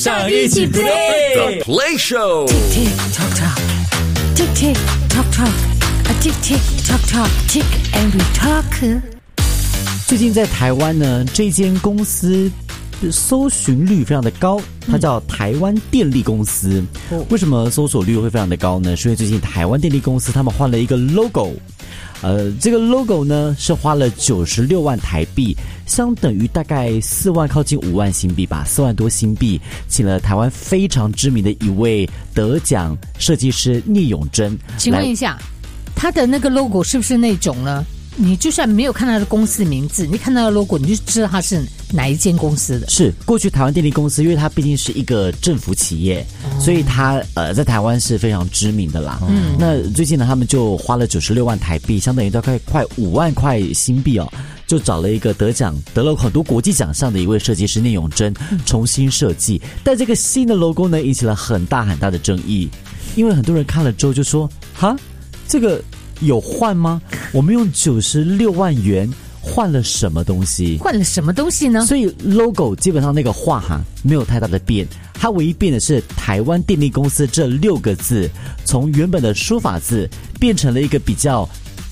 上一起 play The Play Show。 Tick tock tock, tick tick tock tock, a tick tick tock tock, tick and we talk。 最近在台湾呢，这间公司搜寻率非常的高，它叫台湾电力公司。为什么搜索率会非常的高呢？是因为最近台湾电力公司他们换了一个 logo。这个 logo 呢是花了96万台币，相等于大概4万靠近5万新币吧，4万多新币，请了台湾非常知名的一位得奖设计师聂永贞。 请问一下，他的那个 logo 是不是那种呢？你就算没有看他的公司名字，你看他的 logo 你就知道他是哪一间公司的。 是过去台湾电力公司，因为它毕竟是一个政府企业，所以它在台湾是非常知名的啦。那最近呢，他们就花了96万台币，相当于大概快5万块新币哦，就找了一个得了很多国际奖项的一位设计师聂永贞重新设计。但这个新的 logo 呢，引起了很大的争议，因为很多人看了之后就说：哈，这个有换吗？我们用96万元换了什么东西？ 换了什么东西呢？ 所以 logo 基本上那个画没有太大的变，它唯一变的是台湾电力公司这6个字，从原本的书法字变成了一个比较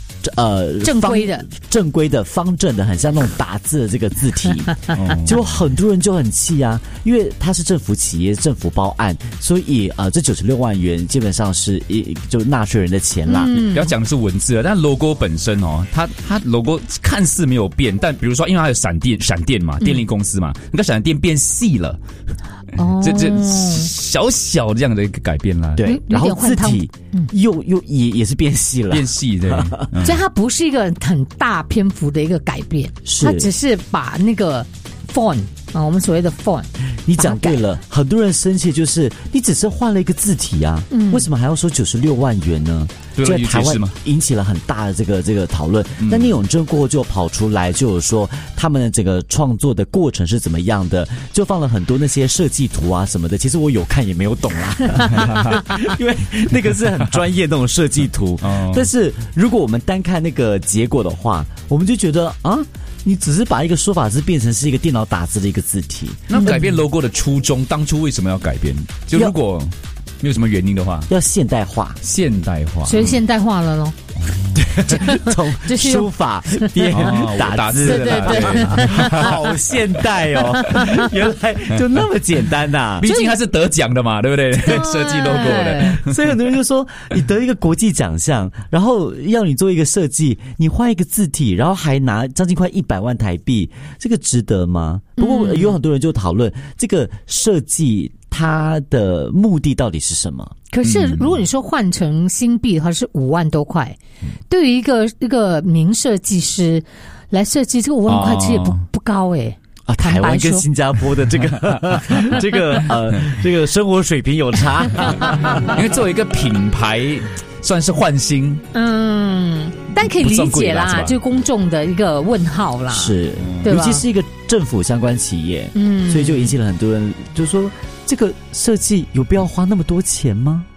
正规的方正的，很像那种打字的这个字体。结果很多人就很气啊，因为它是政府企业，政府包案，所以这96万元基本上是就纳税人的钱啦。 不要讲的是文字了，但 logo 本身哦，它 logo 看似没有变，但比如说因为它有闪电嘛，电力公司嘛，那个闪电变细了。这小小这样的一个改变啦， 对，然后字体也是变细了， 变细对， 所以它不是一个很大篇幅的一个改变，它只是把那个 font 我们所谓的 font。 你讲对了，很多人生气就是你只是换了一个字体啊，为什么还要收96万元呢？在台湾引起了很大的这个讨论。那聂永贞过后就跑出来，就有说他们的整个创作的过程是怎么样的，就放了很多那些设计图啊什么的。其实我有看也没有懂啦，因为那个是很专业那种设计图。但是如果我们单看那个结果的话，我们就觉得你只是把一个书法字变成是一个电脑打字的一个字体。 那改变 logo 的初衷，当初为什么要改变？就如果没有什么原因的话， 要现代化， 所以现代化了咯。 从书法变打字， 对， 好现代哦！原来就那么简单呐！ 毕竟他是得奖的嘛，对不对？设计 logo 的， 所以很多人就说，你得一个国际奖项，然后要你做一个设计，你换一个字体，然后还拿将近快100万台币，这个值得吗？不过有很多人就讨论这个设计它的目的到底是什么。 可是如果你说换成新币的话是5万多块，对于一个名设计师来设计这个5万块其实也不高台湾跟新加坡的这个生活水平有差， 因为作为一个品牌算是换新， 但可以理解啦，就公众的一个问号啦， 是， 对吧？ 尤其是一个政府相关企业，所以就引起了很多人就说，这个设计有必要花那么多钱吗？